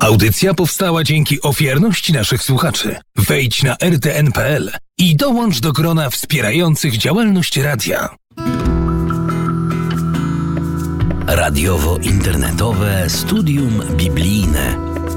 Audycja powstała dzięki ofiarności naszych słuchaczy. Wejdź na rtn.pl i dołącz do grona wspierających działalność radia. Radiowo-internetowe studium biblijne.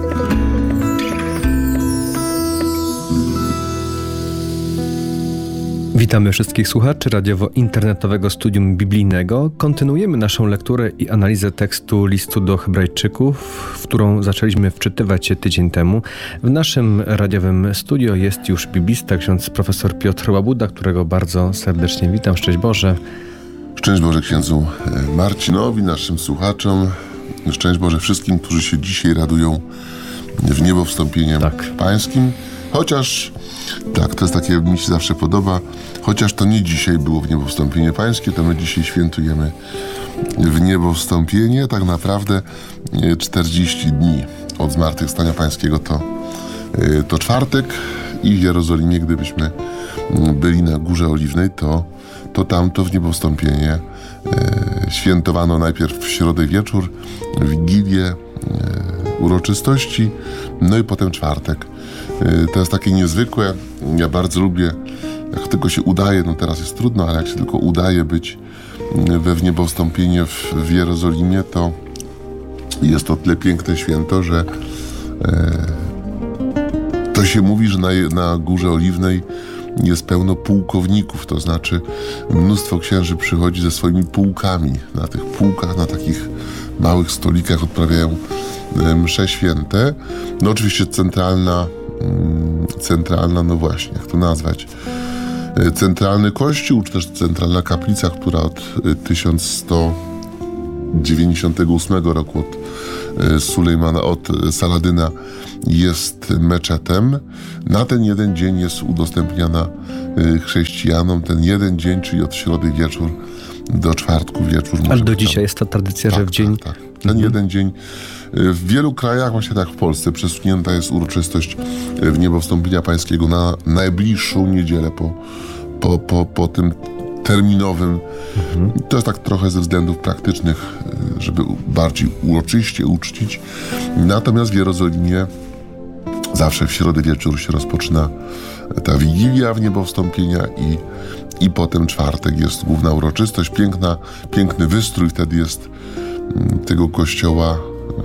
Witamy wszystkich słuchaczy radiowo-internetowego studium biblijnego. Kontynuujemy naszą lekturę i analizę tekstu listu do Hebrajczyków, w którą zaczęliśmy wczytywać się tydzień temu. W naszym radiowym studio jest już biblista, ksiądz profesor Piotr Łabuda, którego bardzo serdecznie witam. Szczęść Boże. Szczęść Boże księdzu Marcinowi, naszym słuchaczom. Szczęść Boże wszystkim, którzy się dzisiaj radują w niebo wstąpieniem pańskim. Chociaż, to jest takie, mi się zawsze podoba, chociaż to nie dzisiaj było w niebo wstąpienie pańskie, to my dzisiaj świętujemy w niebo wstąpienie. Tak naprawdę 40 dni od zmartwychwstania pańskiego to czwartek i w Jerozolimie, gdybyśmy byli na Górze Oliwnej, to tamto w niebo wstąpienie świętowano najpierw w środę wieczór, Wigilię, uroczystości, no i potem czwartek. To jest takie niezwykłe. Ja bardzo lubię, jak tylko się udaje, no teraz jest trudno, ale jak się tylko udaje być we wniebowstąpienie w Jerozolimie, to jest to tyle piękne święto, że to się mówi, że na Górze Oliwnej jest pełno pułkowników, to znaczy mnóstwo księży przychodzi ze swoimi pułkami. Na tych pułkach, na takich małych stolikach odprawiają msze święte. No oczywiście centralna, no właśnie, jak to nazwać, centralny kościół, czy też centralna kaplica, która od 1198 roku od Sulejmana, od Saladyna jest meczetem. Na ten jeden dzień jest udostępniana chrześcijanom, ten jeden dzień, czyli od środy wieczór do czwartku wieczór. Ale do dzisiaj jest ta tradycja, że w dzień... Ten jeden dzień. W wielu krajach, właśnie tak w Polsce, przesunięta jest uroczystość w niebo wstąpienia pańskiego na najbliższą niedzielę po tym terminowym. To jest tak trochę ze względów praktycznych, żeby bardziej uroczyście uczcić. Natomiast w Jerozolimie zawsze w środę wieczór się rozpoczyna ta Wigilia w niebo wstąpienia i potem czwartek jest główna uroczystość. Piękny wystrój wtedy jest tego kościoła,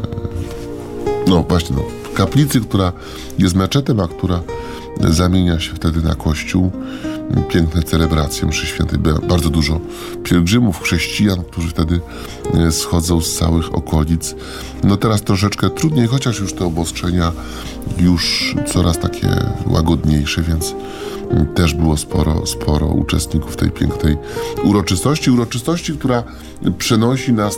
kaplicy, która jest meczetem, a która zamienia się wtedy na kościół. Piękne celebracje mszy świętej. Bardzo dużo pielgrzymów, chrześcijan, którzy wtedy schodzą z całych okolic. No teraz troszeczkę trudniej, chociaż już te obostrzenia już coraz takie łagodniejsze, więc też było sporo uczestników tej pięknej uroczystości, która przenosi nas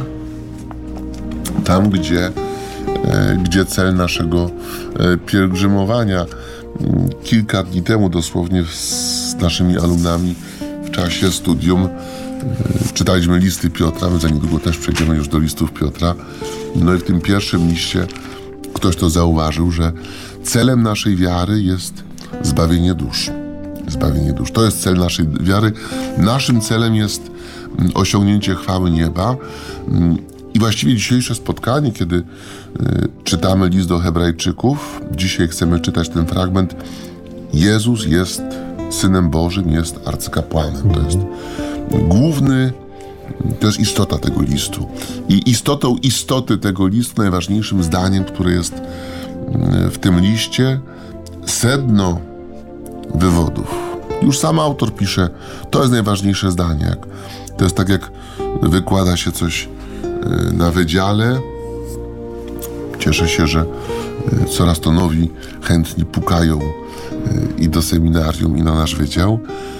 tam gdzie cel naszego pielgrzymowania. Kilka dni temu dosłownie z naszymi alumnami w czasie studium czytaliśmy listy Piotra. My za niedługo też przejdziemy już do listów Piotra. No i w tym pierwszym liście ktoś to zauważył, że celem naszej wiary jest zbawienie dusz. To jest cel naszej wiary. Naszym celem jest osiągnięcie chwały nieba. I właściwie dzisiejsze spotkanie, kiedy czytamy list do Hebrajczyków, dzisiaj chcemy czytać ten fragment. Jezus jest Synem Bożym, jest arcykapłanem. To jest to jest istota tego listu. I istotą istoty tego listu, najważniejszym zdaniem, które jest w tym liście, sedno wywodów. Już sam autor pisze, to jest najważniejsze zdanie. To jest tak, jak wykłada się coś na wydziale. Cieszę się, że coraz to nowi chętni pukają i do seminarium, i na nasz wydział.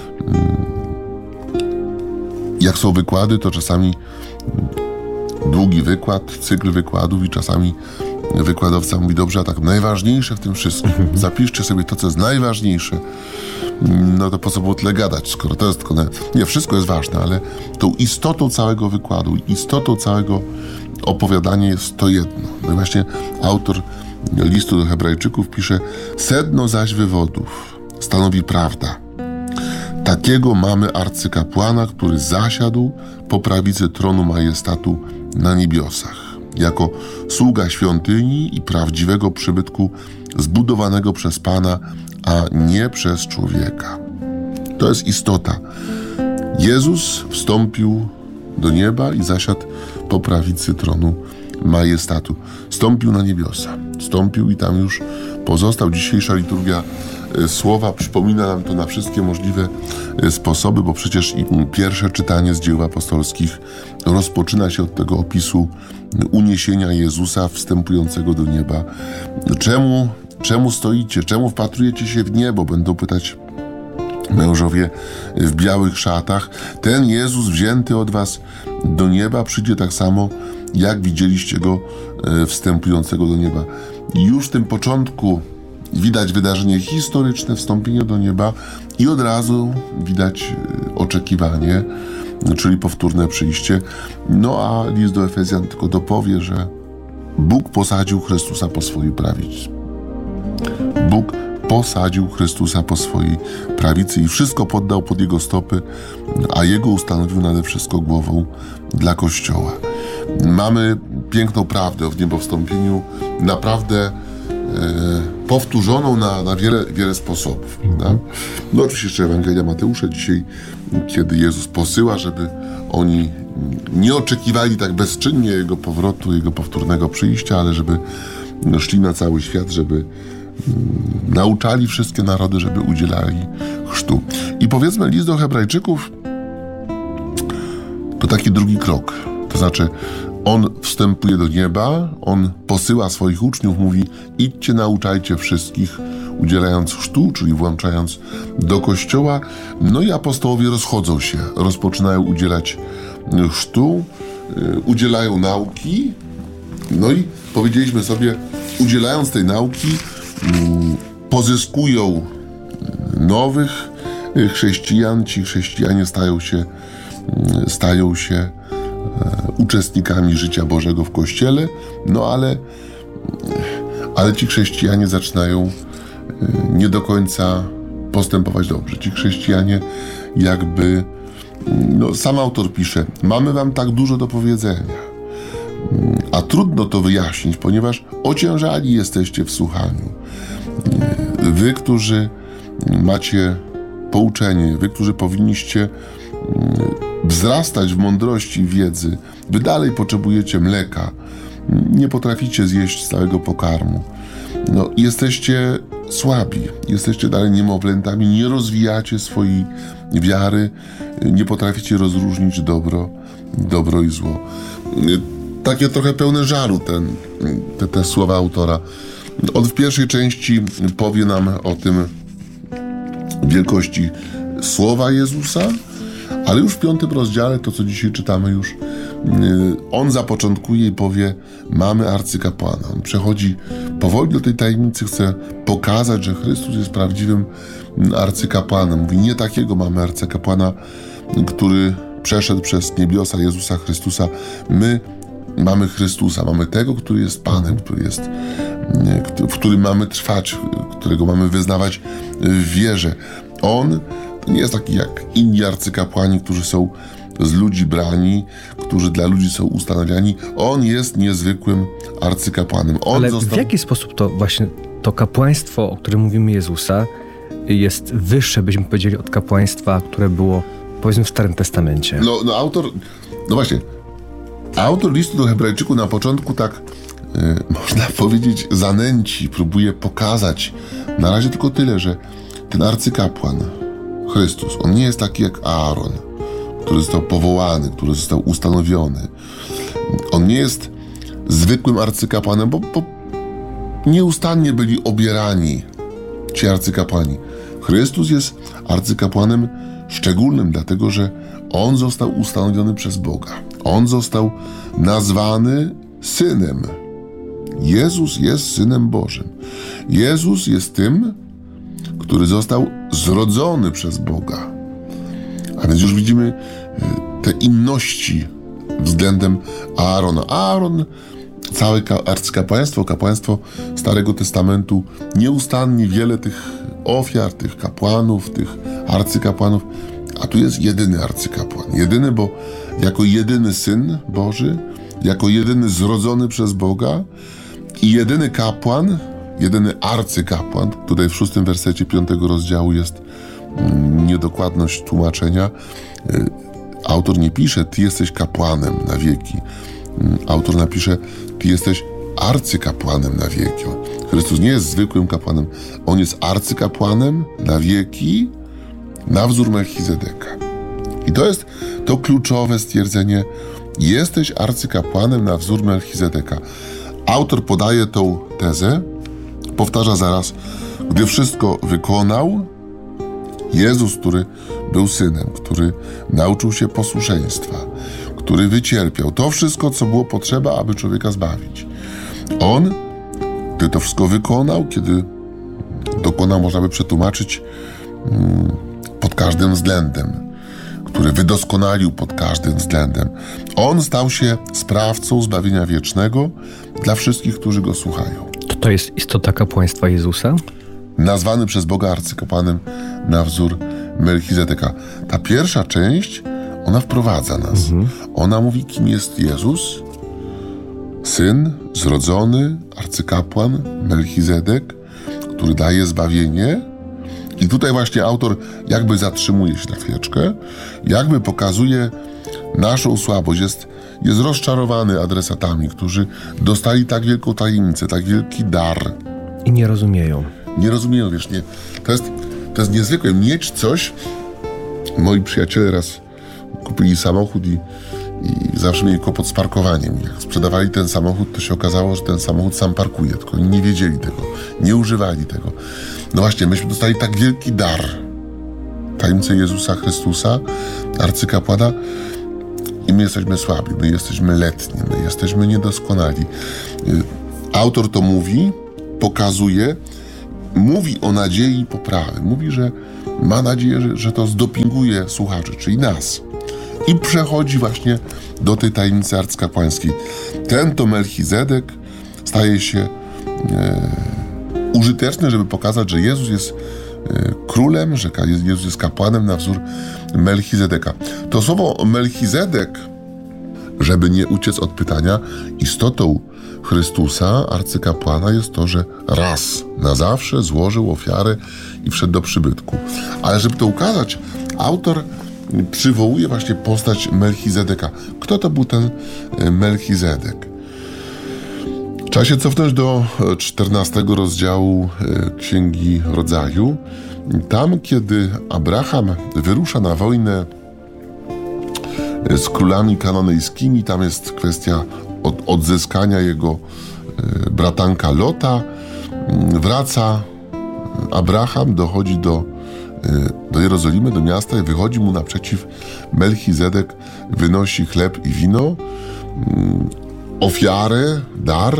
Jak są wykłady, to czasami długi wykład, cykl wykładów i czasami wykładowca mówi, dobrze, a tak najważniejsze w tym wszystkim. Zapiszcie sobie to, co jest najważniejsze. No to po co było tyle gadać, skoro to jest tylko... Nie, wszystko jest ważne, ale tą istotą całego wykładu, istotą całego opowiadania jest to jedno. No i właśnie autor listu do Hebrajczyków pisze, sedno zaś wywodów stanowi prawda. Takiego mamy arcykapłana, który zasiadł po prawicy tronu majestatu na niebiosach. jako sługa świątyni i prawdziwego przybytku zbudowanego przez Pana, a nie przez człowieka. To jest istota. Jezus wstąpił do nieba i zasiadł po prawicy tronu majestatu. Stąpił na niebiosa. Stąpił i tam już pozostał. Dzisiejsza liturgia słowa przypomina nam to na wszystkie możliwe sposoby, bo przecież i pierwsze czytanie z dzieł apostolskich rozpoczyna się od tego opisu uniesienia Jezusa wstępującego do nieba. Czemu stoicie? Czemu wpatrujecie się w niebo? Będą pytać mężowie w białych szatach. Ten Jezus wzięty od was do nieba przyjdzie tak samo, jak widzieliście go wstępującego do nieba. I już w tym początku widać wydarzenie historyczne, wstąpienie do nieba i od razu widać oczekiwanie, czyli powtórne przyjście. No a list do Efezjan tylko dopowie, że Bóg posadził Chrystusa po swojej prawicy. Bóg posadził Chrystusa po swojej prawicy i wszystko poddał pod Jego stopy, a Jego ustanowił nade wszystko głową dla Kościoła. Mamy piękną prawdę o wniebowstąpieniu, naprawdę powtórzoną na wiele sposobów. No oczywiście jeszcze Ewangelia Mateusza dzisiaj, kiedy Jezus posyła, żeby oni nie oczekiwali tak bezczynnie Jego powrotu, Jego powtórnego przyjścia, ale żeby szli na cały świat, żeby nauczali wszystkie narody, żeby udzielali chrztu. I powiedzmy, list do Hebrajczyków to taki drugi krok. To znaczy, on wstępuje do nieba, on posyła swoich uczniów, mówi: idźcie, nauczajcie wszystkich, udzielając chrztu, czyli włączając do Kościoła. No i apostołowie rozchodzą się, rozpoczynają udzielać chrztu, udzielają nauki. No i powiedzieliśmy sobie, udzielając tej nauki, pozyskują nowych chrześcijan. Ci chrześcijanie stają się uczestnikami życia Bożego w Kościele, no ale ci chrześcijanie zaczynają nie do końca postępować dobrze. Ci chrześcijanie jakby, sam autor pisze, mamy wam tak dużo do powiedzenia, a trudno to wyjaśnić, ponieważ ociężali jesteście w słuchaniu. Wy, którzy macie pouczenie, wy, którzy powinniście wzrastać w mądrości i wiedzy, wy dalej potrzebujecie mleka, nie potraficie zjeść całego pokarmu. Jesteście słabi, jesteście dalej niemowlętami, nie rozwijacie swojej wiary, nie potraficie rozróżnić dobro i zło. Takie trochę pełne żalu te słowa autora. On w pierwszej części powie nam o tym wielkości słowa Jezusa, ale już w 5 rozdziale, to co dzisiaj czytamy już, on zapoczątkuje i powie: mamy arcykapłana. On przechodzi powoli do tej tajemnicy, chce pokazać, że Chrystus jest prawdziwym arcykapłanem. Mówi: nie takiego mamy arcykapłana, który przeszedł przez niebiosa, Jezusa Chrystusa. My mamy Chrystusa, mamy tego, który jest Panem, w którym mamy trwać, którego mamy wyznawać w wierze. On nie jest taki jak inni arcykapłani, którzy są z ludzi brani, którzy dla ludzi są ustanawiani. On jest niezwykłym arcykapłanem. W jaki sposób to właśnie to kapłaństwo, o którym mówimy Jezusa, jest wyższe, byśmy powiedzieli, od kapłaństwa, które było, powiedzmy, w Starym Testamencie? Autor listu do Hebrajczyków na początku tak, można powiedzieć, zanęci, próbuje pokazać na razie tylko tyle, że ten arcykapłan, Chrystus, on nie jest taki jak Aaron, który został powołany, który został ustanowiony. On nie jest zwykłym arcykapłanem, bo nieustannie byli obierani ci arcykapłani. Chrystus jest arcykapłanem szczególnym, dlatego że on został ustanowiony przez Boga. On został nazwany Synem. Jezus jest Synem Bożym. Jezus jest tym, który został zrodzony przez Boga. A więc już widzimy te inności względem Aarona. Aaron, całe arcykapłaństwo, kapłaństwo Starego Testamentu, nieustannie wiele tych ofiar, tych kapłanów, tych arcykapłanów, a tu jest jedyny arcykapłan. Jedyny, bo jako jedyny Syn Boży, jako jedyny zrodzony przez Boga i jedyny kapłan, jedyny arcykapłan. Tutaj w 6 wersecie 5 rozdziału jest niedokładność tłumaczenia. Autor nie pisze, ty jesteś kapłanem na wieki. Autor napisze, ty jesteś arcykapłanem na wieki. Chrystus nie jest zwykłym kapłanem, on jest arcykapłanem na wieki, na wzór Melchizedeka. I to jest to kluczowe stwierdzenie, jesteś arcykapłanem na wzór Melchizedeka. Autor podaje tą tezę, powtarza zaraz, gdy wszystko wykonał, Jezus, który był synem, który nauczył się posłuszeństwa, który wycierpiał to wszystko, co było potrzeba, aby człowieka zbawić. On, gdy to wszystko wykonał, kiedy dokonał, można by przetłumaczyć, pod każdym względem, który wydoskonalił pod każdym względem. On stał się sprawcą zbawienia wiecznego dla wszystkich, którzy go słuchają. To jest istota kapłaństwa Jezusa? Nazwany przez Boga arcykapłanem na wzór Melchizedeka. Ta pierwsza część, ona wprowadza nas. Ona mówi, kim jest Jezus, syn, zrodzony, arcykapłan, Melchizedek, który daje zbawienie. I tutaj właśnie autor jakby zatrzymuje się na chwileczkę, jakby pokazuje naszą słabość. Jest rozczarowany adresatami, którzy dostali tak wielką tajemnicę, tak wielki dar. I nie rozumieją. Nie rozumieją, wiesz, nie. To jest niezwykłe. Mieć coś. Moi przyjaciele raz kupili samochód i zawsze mieli kłopot z parkowaniem. Jak sprzedawali ten samochód, to się okazało, że ten samochód sam parkuje, tylko oni nie wiedzieli tego, nie używali tego. No właśnie, myśmy dostali tak wielki dar. Tajemnicę Jezusa Chrystusa, arcykapłana, i my jesteśmy słabi, my jesteśmy letni, my jesteśmy niedoskonali. Autor to mówi, pokazuje, mówi o nadziei poprawy. Mówi, że ma nadzieję, że to zdopinguje słuchaczy, czyli nas. I przechodzi właśnie do tej tajemnicy arcykapłańskiej. Ten to Melchizedek staje się użyteczny, żeby pokazać, że Jezus jest królem, że Jezus jest kapłanem na wzór Melchizedeka. To słowo Melchizedek, żeby nie uciec od pytania, istotą Chrystusa, arcykapłana, jest to, że raz na zawsze złożył ofiarę i wszedł do przybytku. Ale żeby to ukazać, autor przywołuje właśnie postać Melchizedeka. Kto to był ten Melchizedek? Trzeba się cofnąć do 14 rozdziału Księgi Rodzaju. Tam, kiedy Abraham wyrusza na wojnę z królami kananejskimi, tam jest kwestia odzyskania jego bratanka Lota. Wraca Abraham, dochodzi do Jerozolimy, do miasta, i wychodzi mu naprzeciw Melchizedek, wynosi chleb i wino, ofiarę, dar,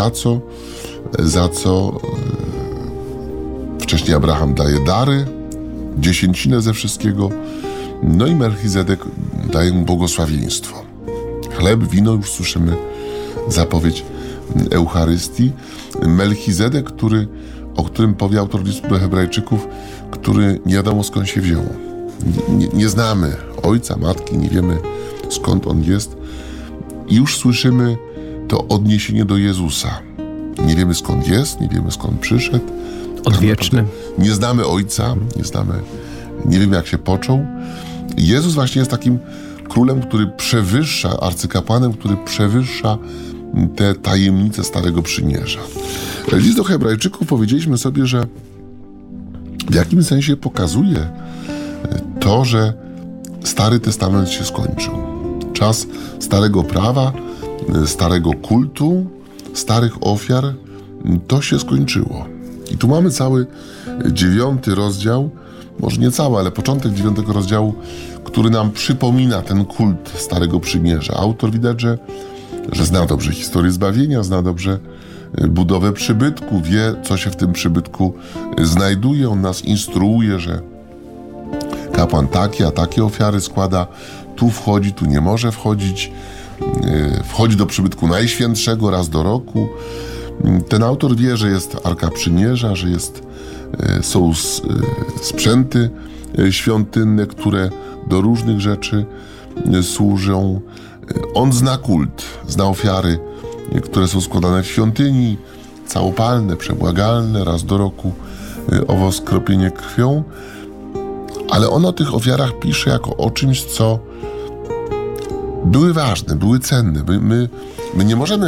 za co wcześniej Abraham daje dary, dziesięcinę ze wszystkiego, no i Melchizedek daje mu błogosławieństwo. Chleb, wino, już słyszymy zapowiedź Eucharystii. Melchizedek, o którym powie autor listu do Hebrajczyków, który nie wiadomo skąd się wziął. Nie znamy ojca, matki, nie wiemy skąd on jest. I już słyszymy to odniesienie do Jezusa. Nie wiemy skąd jest, nie wiemy skąd przyszedł. Odwieczny. Nie znamy ojca, nie wiemy jak się począł. Jezus właśnie jest takim królem, który przewyższa, arcykapłanem, który przewyższa te tajemnice Starego Przymierza. List do Hebrajczyków, powiedzieliśmy sobie, że w jakimś sensie pokazuje to, że Stary Testament się skończył. Czas starego prawa, starego kultu, starych ofiar, to się skończyło. I tu mamy cały 9 rozdział, może nie cały, ale początek 9 rozdziału, który nam przypomina ten kult Starego Przymierza. Autor widać, że zna dobrze historię zbawienia, zna dobrze budowę przybytku, wie, co się w tym przybytku znajduje. On nas instruuje, że kapłan takie, a takie ofiary składa, tu wchodzi, tu nie może wchodzić, wchodzi do przybytku Najświętszego raz do roku. Ten autor wie, że jest Arka Przymierza, że są sprzęty świątynne, które do różnych rzeczy służą. On zna kult, zna ofiary, które są składane w świątyni, całopalne, przebłagalne, raz do roku, owo skropienie krwią, ale on o tych ofiarach pisze jako o czymś, co były ważne, były cenne. My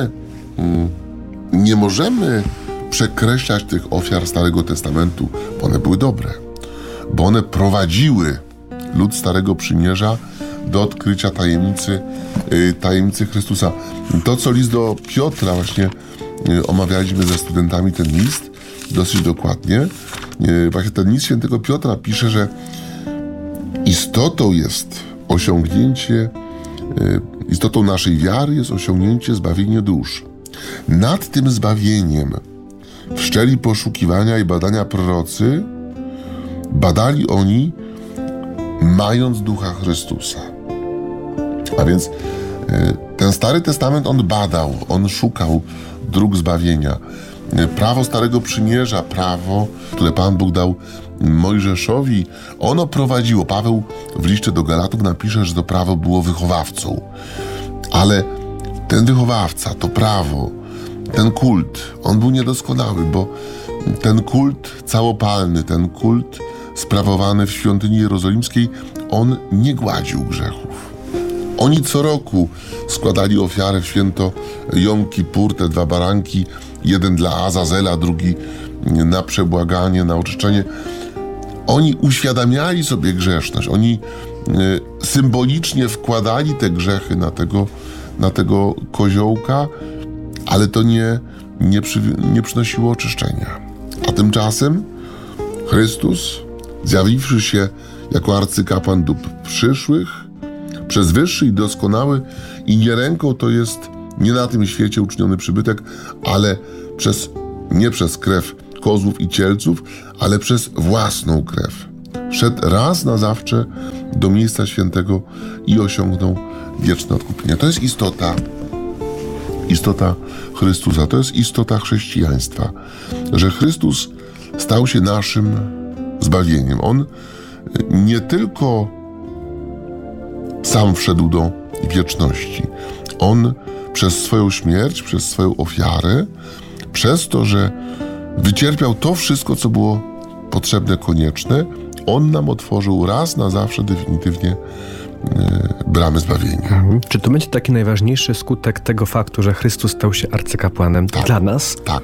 nie możemy przekreślać tych ofiar Starego Testamentu, bo one były dobre, bo one prowadziły lud Starego Przymierza do odkrycia tajemnicy Chrystusa. To, co list do Piotra, właśnie omawialiśmy ze studentami ten list dosyć dokładnie. Właśnie ten list świętego Piotra pisze, że istotą naszej wiary jest osiągnięcie zbawienia dusz. Nad tym zbawieniem wszczęli poszukiwania i badania prorocy, badali oni, mając Ducha Chrystusa. A więc ten Stary Testament on badał, on szukał dróg zbawienia. Prawo Starego Przymierza, prawo, które Pan Bóg dał Mojżeszowi, ono prowadziło. Paweł w liście do Galatów napisze, że to prawo było wychowawcą. Ale ten wychowawca, to prawo, ten kult, on był niedoskonały, bo ten kult całopalny, ten kult sprawowany w świątyni jerozolimskiej, on nie gładził grzechów. Oni co roku składali ofiarę w święto Jom Kippur, te 2 baranki, jeden dla Azazela, drugi na przebłaganie, na oczyszczenie. Oni uświadamiali sobie grzeszność, oni symbolicznie wkładali te grzechy na tego koziołka, ale to nie przynosiło oczyszczenia. A tymczasem Chrystus, zjawiwszy się jako arcykapłan dóbr przyszłych, przez wyższy i doskonały i nie ręką to jest nie na tym świecie uczyniony przybytek, ale nie przez krew kozłów i cielców, ale przez własną krew. Szedł raz na zawsze do miejsca świętego i osiągnął wieczne odkupienie. To jest istota Chrystusa, to jest istota chrześcijaństwa, że Chrystus stał się naszym zbawieniem. On nie tylko sam wszedł do wieczności. On przez swoją śmierć, przez swoją ofiarę, przez to, że wycierpiał to wszystko, co było potrzebne, konieczne, on nam otworzył raz na zawsze definitywnie bramy zbawienia. Czy to będzie taki najważniejszy skutek tego faktu, że Chrystus stał się arcykapłanem dla nas? Tak.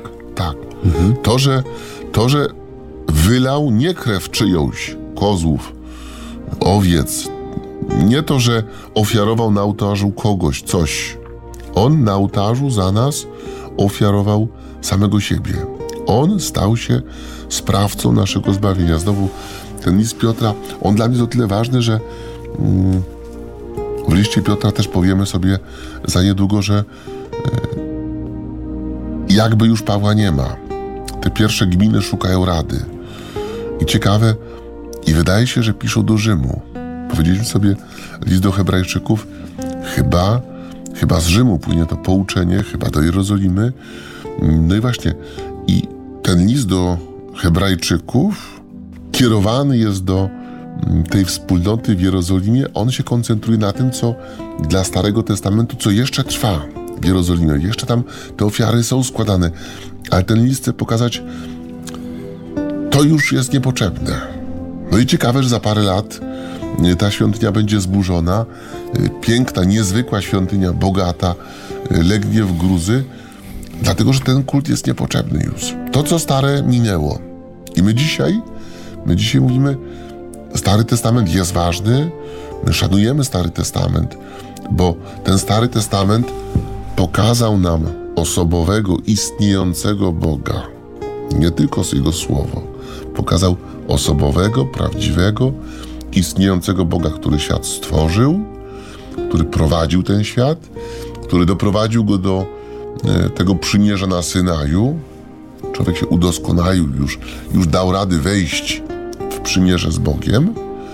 To, że wylał nie krew czyjąś, kozłów, owiec, nie to, że ofiarował na ołtarzu kogoś, coś. On na ołtarzu za nas ofiarował samego siebie. On stał się sprawcą naszego zbawienia. Znowu ten list Piotra, on dla mnie jest o tyle ważny, że w liście Piotra też powiemy sobie za niedługo, że jakby już Pawła nie ma. Te pierwsze gminy szukają rady. I ciekawe, i wydaje się, że piszą do Rzymu. Powiedzieliśmy sobie list do Hebrajczyków, chyba z Rzymu płynie to pouczenie, chyba do Jerozolimy. No i właśnie, i ten list do Hebrajczyków kierowany jest do tej wspólnoty w Jerozolimie. On się koncentruje na tym, co dla Starego Testamentu, co jeszcze trwa w Jerozolimie. Jeszcze tam te ofiary są składane, ale ten list chce pokazać, to już jest niepotrzebne. No i ciekawe, że za parę lat ta świątynia będzie zburzona, piękna, niezwykła świątynia, bogata, legnie w gruzy, dlatego, że ten kult jest niepotrzebny już. To, co stare, minęło. I my dzisiaj mówimy, Stary Testament jest ważny, my szanujemy Stary Testament, bo ten Stary Testament pokazał nam osobowego, istniejącego Boga. Nie tylko Jego Słowo. Pokazał osobowego, prawdziwego, istniejącego Boga, który świat stworzył, który prowadził ten świat, który doprowadził go do tego przymierza na Synaju. Człowiek się udoskonalił już dał rady wejść w przymierze z Bogiem.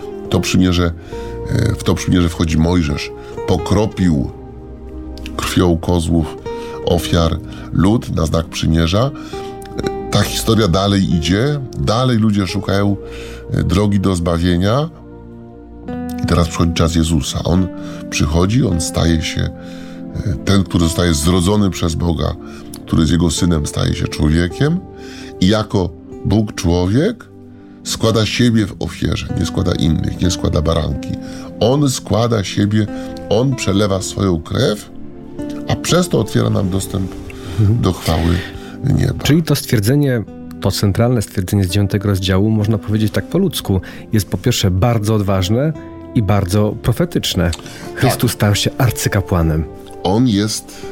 W to przymierze wchodzi Mojżesz. Pokropił krwią kozłów ofiar lud na znak przymierza. Ta historia dalej idzie, dalej ludzie szukają drogi do zbawienia I teraz przychodzi czas Jezusa. On przychodzi, on staje się, ten, który zostaje zrodzony przez Boga, który jest Jego Synem, staje się człowiekiem i jako Bóg człowiek składa siebie w ofierze, nie składa innych, nie składa baranki. On składa siebie, on przelewa swoją krew, a przez to otwiera nam dostęp do chwały nieba. Czyli to stwierdzenie, to centralne stwierdzenie z 9 rozdziału, można powiedzieć tak po ludzku, jest po pierwsze bardzo odważne i bardzo profetyczne. Chrystus stał się arcykapłanem. On jest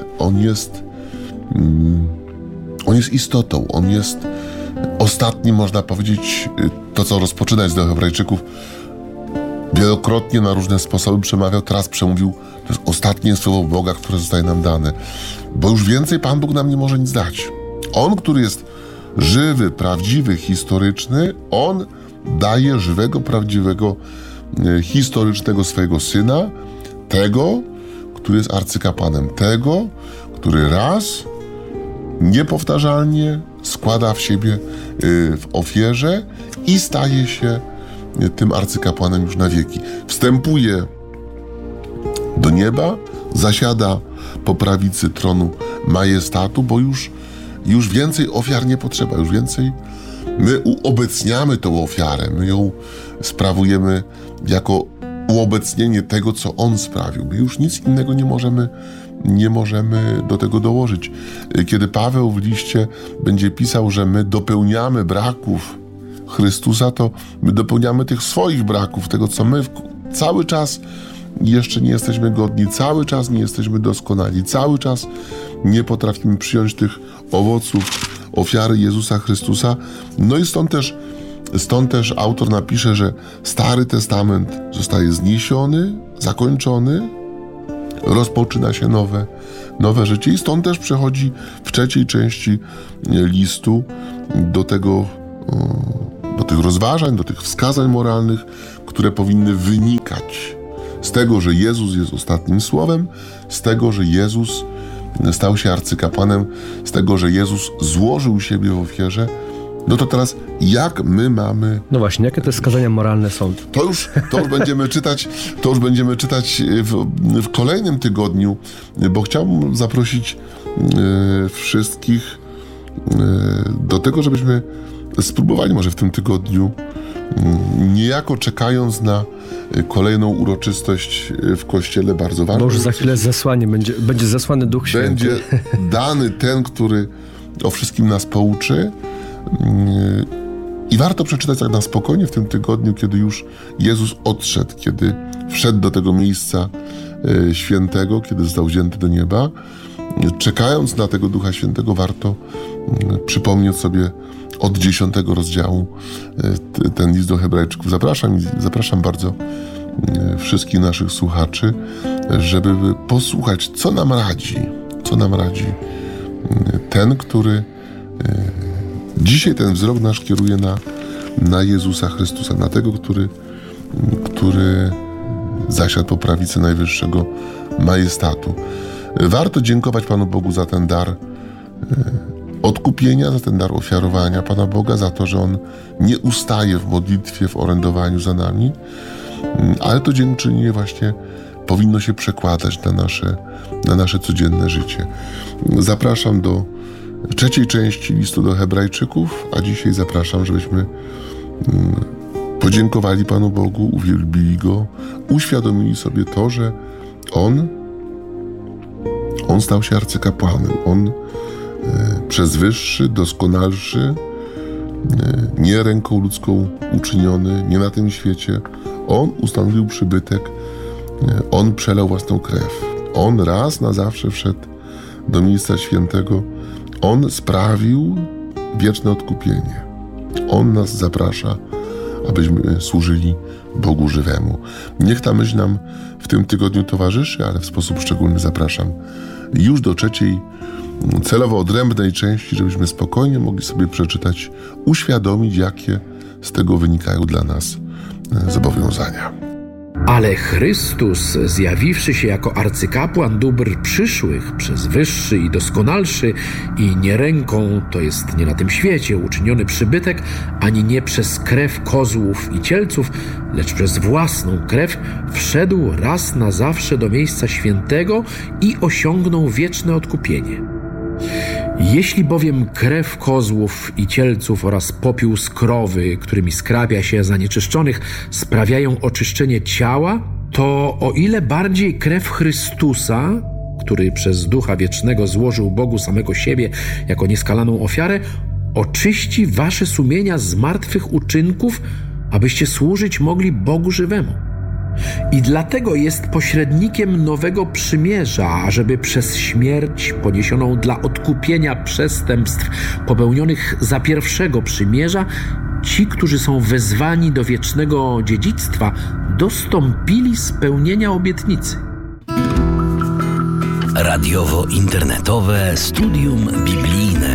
istotą, on jest ostatnim, można powiedzieć, to co rozpoczynać do Hebrajczyków, wielokrotnie na różne sposoby przemawiał, teraz przemówił, to jest ostatnie słowo Boga, które zostaje nam dane. Bo już więcej Pan Bóg nam nie może nic dać. On, który jest żywy, prawdziwy, historyczny, On daje żywego, prawdziwego, historycznego swojego Syna, tego, który jest arcykapłanem, tego, który raz niepowtarzalnie składa w siebie w ofierze i staje się tym arcykapłanem już na wieki. Wstępuje do nieba, zasiada po prawicy tronu majestatu, bo już więcej ofiar nie potrzeba, już więcej my uobecniamy tą ofiarę, my ją sprawujemy jako uobecnienie tego, co On sprawił. My już nic innego nie możemy do tego dołożyć. Kiedy Paweł w liście będzie pisał, że my dopełniamy braków Chrystusa, to my dopełniamy tych swoich braków, tego, co my cały czas jeszcze nie jesteśmy godni, cały czas nie jesteśmy doskonali, cały czas nie potrafimy przyjąć tych owoców ofiary Jezusa Chrystusa. No i stąd też autor napisze, że Stary Testament zostaje zniesiony, zakończony, rozpoczyna się nowe życie i stąd też przechodzi w trzeciej części listu do tych rozważań, do tych wskazań moralnych, które powinny wynikać z tego, że Jezus jest ostatnim słowem, z tego, że Jezus stał się arcykapłanem, z tego, że Jezus złożył siebie w ofierze. No to teraz jak my mamy... No właśnie, jakie te wskazania moralne są? To już będziemy czytać w kolejnym tygodniu, bo chciałbym zaprosić wszystkich do tego, żebyśmy spróbowali może w tym tygodniu, niejako czekając na kolejną uroczystość w Kościele, bardzo ważną. Bo już za chwilę zesłanie, będzie zesłany Duch Święty. Będzie dany ten, który o wszystkim nas pouczy. I warto przeczytać tak na spokojnie w tym tygodniu, kiedy już Jezus odszedł, kiedy wszedł do tego miejsca świętego, kiedy został wzięty do nieba. Czekając na tego Ducha Świętego, warto przypomnieć sobie od 10 rozdziału ten list do Hebrajczyków. Zapraszam bardzo wszystkich naszych słuchaczy, żeby posłuchać, co nam radzi ten, który dzisiaj ten wzrok nasz kieruje na Jezusa Chrystusa, na tego, który zasiadł po prawicy Najwyższego Majestatu. Warto dziękować Panu Bogu za ten dar odkupienia, za ten dar ofiarowania Pana Boga, za to, że On nie ustaje w modlitwie, w orędowaniu za nami, ale to dziękczynienie właśnie powinno się przekładać na nasze codzienne życie. Zapraszam do trzeciej części listu do Hebrajczyków, a dzisiaj zapraszam, żebyśmy podziękowali Panu Bogu, uwielbili Go, uświadomili sobie to, że On stał się arcykapłanem. On przez wyższy, doskonalszy, nie ręką ludzką uczyniony, nie na tym świecie. On ustanowił przybytek, On przelał własną krew. On raz na zawsze wszedł do miejsca świętego. On sprawił wieczne odkupienie. On nas zaprasza, abyśmy służyli Bogu żywemu. Niech ta myśl nam w tym tygodniu towarzyszy, ale w sposób szczególny zapraszam już do trzeciej, celowo odrębnej części, żebyśmy spokojnie mogli sobie przeczytać, uświadomić, jakie z tego wynikają dla nas zobowiązania. Ale Chrystus, zjawiwszy się jako arcykapłan dóbr przyszłych przez wyższy i doskonalszy i nie ręką, to jest nie na tym świecie, uczyniony przybytek, ani nie przez krew kozłów i cielców, lecz przez własną krew, wszedł raz na zawsze do miejsca świętego i osiągnął wieczne odkupienie. Jeśli bowiem krew kozłów i cielców oraz popiół z krowy, którymi skrapia się zanieczyszczonych, sprawiają oczyszczenie ciała, to o ile bardziej krew Chrystusa, który przez Ducha Wiecznego złożył Bogu samego siebie jako nieskalaną ofiarę, oczyści wasze sumienia z martwych uczynków, abyście służyć mogli Bogu żywemu. I dlatego jest pośrednikiem nowego przymierza, ażeby przez śmierć poniesioną dla odkupienia przestępstw popełnionych za pierwszego przymierza ci, którzy są wezwani do wiecznego dziedzictwa, dostąpili spełnienia obietnicy. Radiowo-internetowe studium biblijne.